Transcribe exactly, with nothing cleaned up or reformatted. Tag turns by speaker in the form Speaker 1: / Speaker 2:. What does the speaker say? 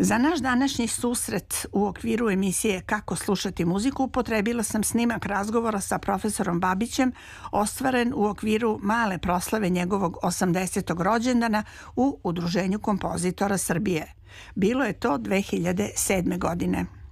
Speaker 1: Za naš današnji susret u okviru emisije Kako slušati muziku upotrebila sam snimak razgovora sa profesorom Babićem ostvaren u okviru male proslave njegovog osamdesetog rođendana u Udruženju kompozitora Srbije. Bilo je to dve hiljade sedme godine.